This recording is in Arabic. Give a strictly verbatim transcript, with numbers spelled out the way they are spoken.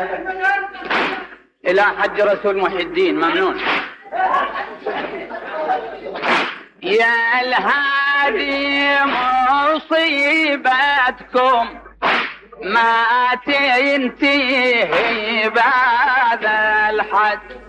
إلى حج رسول محي الدين ممنون. يا الهادي مصيبتكم ما تنتهي بعد الحج،